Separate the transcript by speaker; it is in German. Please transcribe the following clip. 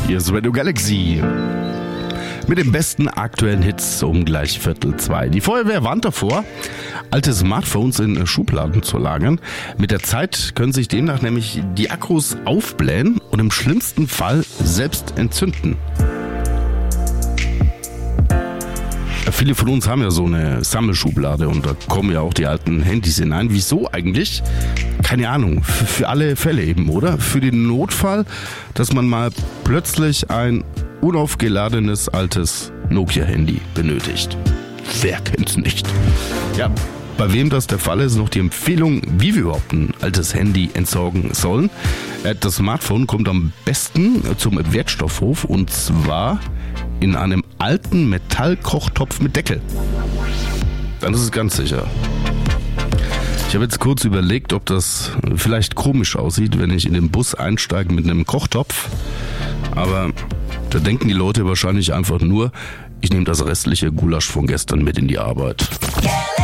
Speaker 1: Hier ist Radio Galaxy. Mit den besten aktuellen Hits um gleich 1:45. Die Feuerwehr warnt davor, alte Smartphones in Schubladen zu lagern. Mit der Zeit können sich demnach nämlich die Akkus aufblähen und im schlimmsten Fall selbst entzünden. Viele von uns haben ja so eine Sammelschublade und da kommen ja auch die alten Handys hinein. Wieso eigentlich? Keine Ahnung. Für alle Fälle eben, oder? Für den Notfall, dass man mal plötzlich ein unaufgeladenes altes Nokia-Handy benötigt. Wer kennt's nicht? Ja, bei wem das der Fall ist, noch die Empfehlung, wie wir überhaupt ein altes Handy entsorgen sollen. Das Smartphone kommt am besten zum Wertstoffhof und zwar in einem alten Metallkochtopf mit Deckel. Dann ist es ganz sicher. Ich habe jetzt kurz überlegt, ob das vielleicht komisch aussieht, wenn ich in den Bus einsteige mit einem Kochtopf. Aber da denken die Leute wahrscheinlich einfach nur, ich nehme das restliche Gulasch von gestern mit in die Arbeit.